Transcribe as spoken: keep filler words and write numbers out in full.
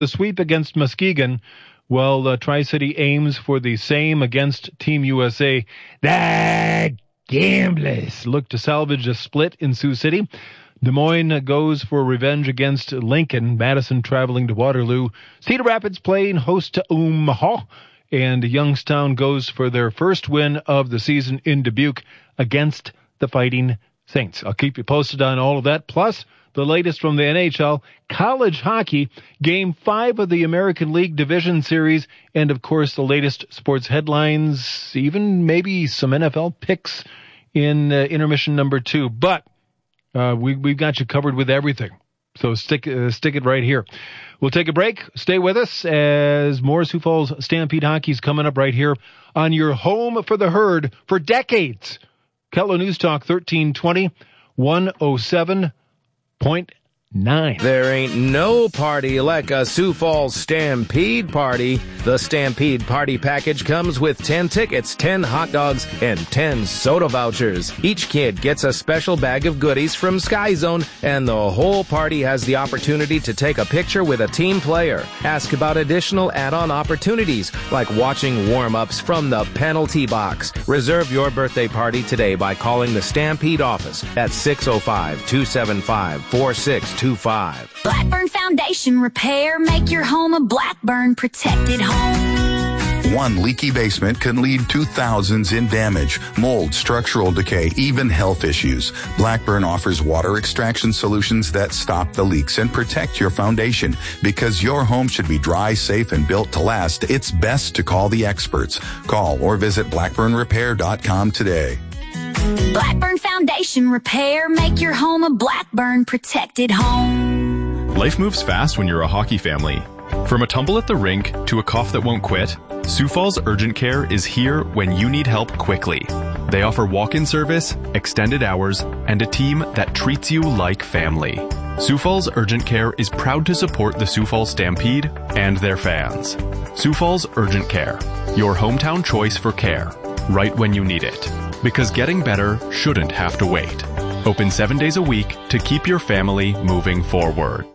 The sweep against Muskegon, well, uh, Tri-City aims for the same against Team U S A. The Gamblers look to salvage a split in Sioux City. Des Moines goes for revenge against Lincoln. Madison traveling to Waterloo. Cedar Rapids playing host to Omaha. And Youngstown goes for their first win of the season in Dubuque against the Fighting Saints. I'll keep you posted on all of that. Plus, the latest from the N H L, college hockey, game five of the American League Division Series, and of course the latest sports headlines, even maybe some N F L picks in uh, intermission number two. But uh, we, we've got you covered with everything. So stick uh, stick it right here. We'll take a break. Stay with us as more Sioux Falls Stampede hockey is coming up right here on your home for the herd for decades. Kettler News Talk thirteen twenty, one oh seven point nine. There ain't no party like a Sioux Falls Stampede party. The Stampede Party Package comes with ten tickets, ten hot dogs, and ten soda vouchers. Each kid gets a special bag of goodies from Sky Zone, and the whole party has the opportunity to take a picture with a team player. Ask about additional add-on opportunities, like watching warm-ups from the penalty box. Reserve your birthday party today by calling the Stampede office at six oh five, two seven five, four six two five. Blackburn Foundation Repair. Make your home a Blackburn protected home. One leaky basement can lead to thousands in damage, mold, structural decay, even health issues. Blackburn offers water extraction solutions that stop the leaks and protect your foundation. Because your home should be dry, safe, and built to last, it's best to call the experts. Call or visit blackburn repair dot com today. Blackburn Foundation Repair. Make your home a Blackburn protected home. Life moves fast when you're a hockey family. From a tumble at the rink to a cough that won't quit, Sioux Falls Urgent Care is here when you need help quickly. They offer walk-in service, extended hours, and a team that treats you like family. Sioux Falls Urgent Care is proud to support the Sioux Falls Stampede and their fans. Sioux Falls Urgent Care, your hometown choice for care, right when you need it. Because getting better shouldn't have to wait. Open seven days a week to keep your family moving forward.